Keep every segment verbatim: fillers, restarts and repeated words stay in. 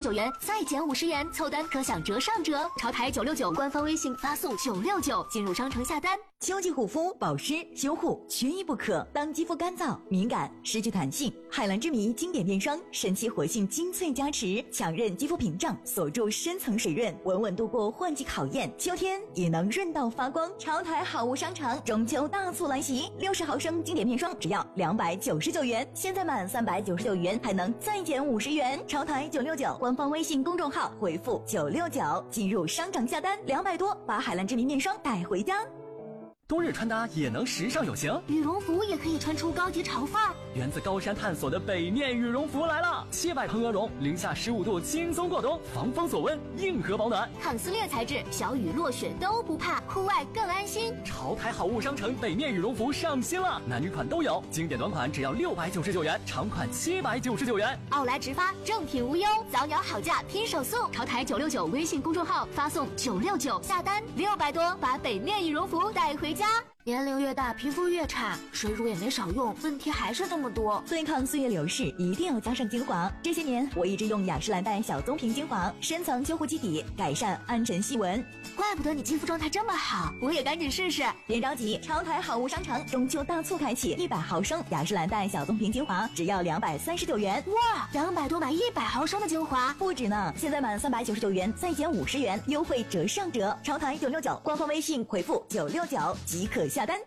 九元，再减五十元，凑单可享折上折。潮台九六九官方微信发送九六九进入商城下单。 秋季护肤、保湿、修护缺一不可。当肌肤干燥、敏感、失去弹性，海蓝之谜经典面霜神奇活性精粹加持，强韧肌肤屏障，锁住深层水润，稳稳度过换季考验。秋天也能润到发光。潮台好物商城中秋大促来袭，六十毫升经典面霜只要两百九十九元，现在满三百九十九元还能再减五十元。潮台九六九官方微信公众号回复九六九进入商城下单，两百多把海蓝之谜面霜带回家。 冬日穿搭也能时尚有型， 羽绒服也可以穿出高级潮范儿。 源自高山探索的北面羽绒服来了，七百蓬鹅绒，零下十五度轻松过冬，防风锁温，硬核保暖， 抗撕裂材质，小雨落雪都不怕，户外更安心。 潮台好物商城北面羽绒服上新了，男女款都有，经典短款只要六百九十九元，长款七百九十九元。 奥莱直发，正品无忧，早鸟好价拼手送。潮台九六九微信公众号发送九六九下单，六百多把北面羽绒服带回家。年龄越大，皮肤越差，水乳也没少用，问题还是这么多。 对抗岁月流逝，一定要加上精华。这些年，我一直用雅诗兰黛小棕瓶精华，深层修护基底，改善暗沉细纹。 怪不得你肌肤状态这么好，我也赶紧试试。 别着急，潮台好物商城中秋大促开启，一百毫升雅诗兰黛小棕瓶精华只要两百三十九元。 哇，两百多买一百毫升的精华， 不止呢！现在满三百九十九元，再减五十元，优惠折上折。潮台九六九官方微信回复九六九即可下单。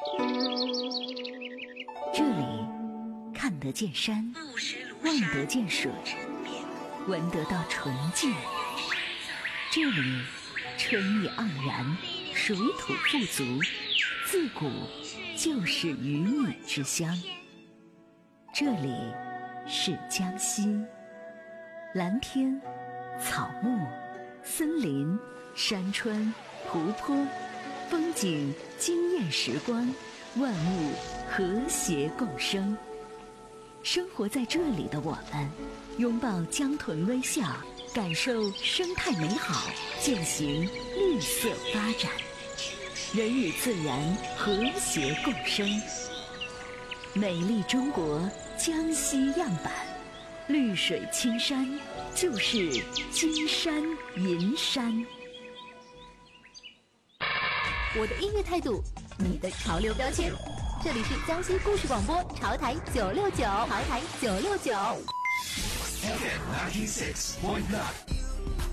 这里看得见山，望得见水，闻得到纯净。这里春意盎然，水土富足，自古就是鱼米之乡。这里是江西，蓝天、草木、森林、山川、湖泊，风景惊艳时光，万物和谐共生。生活在这里的我们，拥抱江豚微笑，感受生态美好，践行绿色发展，人与自然和谐共生。美丽中国江西样板，绿水青山就是金山银山。 我的音乐态度，你的潮流标签。这里是江西故事广播潮台九六九，潮台九六九。 F M ninety six point nine。